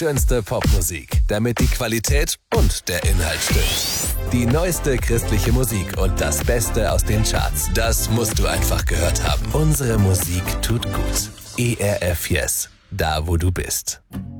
Schönste Popmusik, damit die Qualität und der Inhalt stimmt. Die neueste christliche Musik und das Beste aus den Charts. Das musst du einfach gehört haben. Unsere Musik tut gut. ERF Yes, da wo du bist.